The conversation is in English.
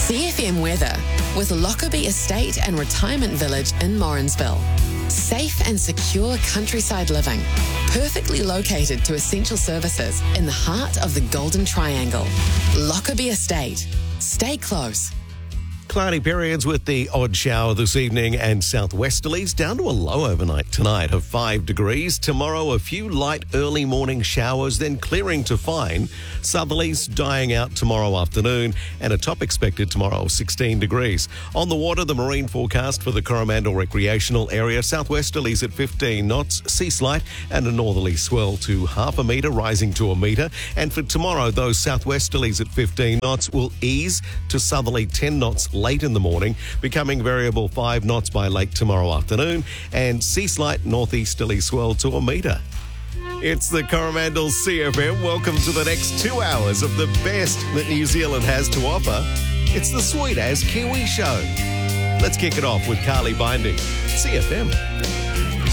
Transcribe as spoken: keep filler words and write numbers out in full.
C F M weather with Lockerbie Estate and Retirement Village in Morrinsville. Safe and secure countryside living, perfectly located to essential services in the heart of the Golden Triangle. Lockerbie Estate. Stay close. Cloudy periods with the odd shower this evening and southwesterlies down to a low overnight tonight of five degrees. Tomorrow, a few light early morning showers, then clearing to fine. Southerlies dying out tomorrow afternoon and a top expected tomorrow of sixteen degrees. On the water, the marine forecast for the Coromandel recreational area. Southwesterlies at fifteen knots, sea slight and a northerly swell to half a metre, rising to a metre. And for tomorrow, those southwesterlies at fifteen knots will ease to southerly ten knots late in the morning, becoming variable five knots by late tomorrow afternoon, and sea slight northeasterly swell to a metre. It's the Coromandel C F M. Welcome to the next two hours of the best that New Zealand has to offer. It's the Sweet As Kiwi Show. Let's kick it off with Carly Binding, C F M.